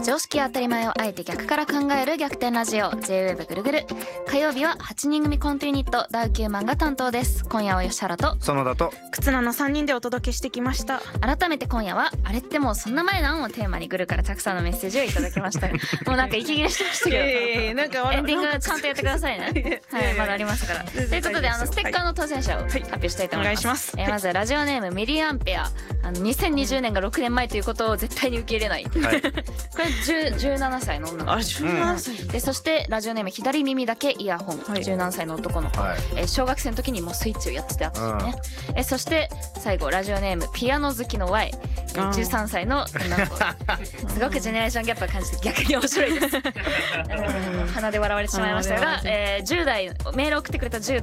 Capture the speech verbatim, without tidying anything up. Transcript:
常識や当たり前をあえて逆から考える逆転ラジオ ジェイウェーブ ぐるぐる。火曜日ははちにん組コントユニットダウ9万が担当です。今夜は吉原と園田と忽那のさんにんでお届けしてきました。 改めて今夜はあれってもうそんな前なんをテーマにぐるからたくさんのメッセージをいただきました。もうなんか息切れしてましたけどいやいやいやなんかエンディングちゃんとやってくださいね。はい、まだありますから。ということであのステッカーの当選者を発表したいと思います。お願いします。えー、まずラジオネームミリアンペア。あのにせんにじゅうねんがろくねんまえということを絶対に受け入れない。はい、これじゅうななさいの女の子。 あ、じゅうななさい。 でそしてラジオネーム左耳だけイヤホン。はい、じゅうななさいの男の子。はい、えー、小学生の時にもうスイッチをやってたやつですね。えー、そして最後ラジオネームピアノ好きの Y。じゅうさんさいの女の子。すごくジェネレーションギャップを感じて逆に面白いです。鼻で笑われてしまいましたが、えー、じゅう代メールを送ってくれたじゅう